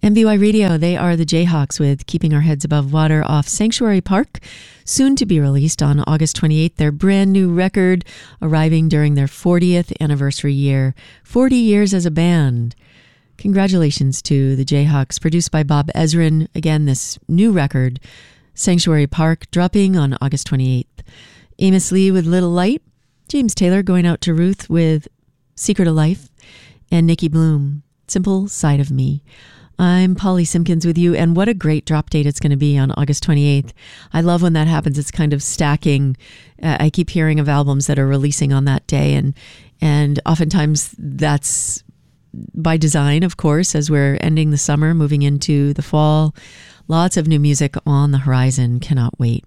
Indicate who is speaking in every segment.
Speaker 1: MVY Radio, they are the Jayhawks with Keeping Our Heads Above Water off Sanctuary Park, soon to be released on August 28th. Their brand new record arriving during their 40th anniversary year. 40 years as a band. Congratulations to the Jayhawks, produced by Bob Ezrin. Again, this new record, Sanctuary Park, dropping on August 28th. Amos Lee with Little Light, James Taylor going out to Ruth with Secret of Life, and Nikki Bloom, Simple Side of Me. I'm Polly Simpkins with you, and what a great drop date it's going to be on August 28th. I love when that happens. It's kind of stacking. I keep hearing of albums that are releasing on that day, and oftentimes that's by design, of course, as we're ending the summer, moving into the fall. Lots of new music on the horizon. Cannot wait.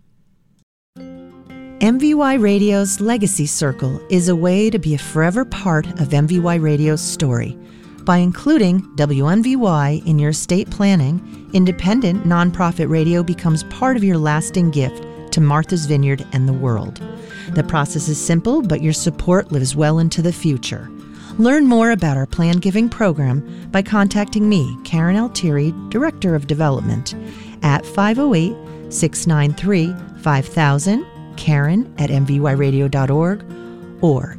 Speaker 2: MVY Radio's Legacy Circle is a way to be a forever part of MVY Radio's story. By including WMVY in your estate planning, independent nonprofit radio becomes part of your lasting gift to Martha's Vineyard and the world. The process is simple, but your support lives well into the future. Learn more about our Plan Giving program by contacting me, Karen Altieri, Director of Development, at 508-693-5000, Karen@mvyradio.org, or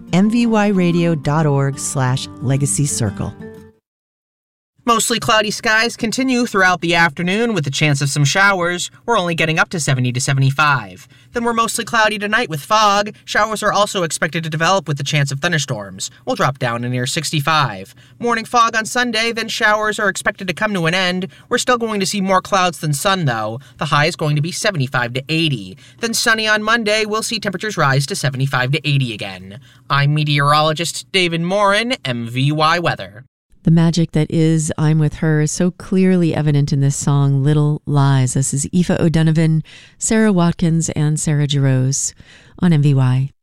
Speaker 2: mvyradio.org/legacy-circle.
Speaker 3: Mostly cloudy skies continue throughout the afternoon with a chance of some showers. We're only getting up to 70 to 75. Then we're mostly cloudy tonight with fog. Showers are also expected to develop with the chance of thunderstorms. We'll drop down to near 65. Morning fog on Sunday, then showers are expected to come to an end. We're still going to see more clouds than sun, though. The high is going to be 75 to 80. Then sunny on Monday, we'll see temperatures rise to 75 to 80 again. I'm meteorologist David Morin, MVY Weather.
Speaker 1: The magic that is I'm With Her is so clearly evident in this song, Little Lies. This is Aoife O'Donovan, Sarah Watkins, and Sarah Jarosz on MVY.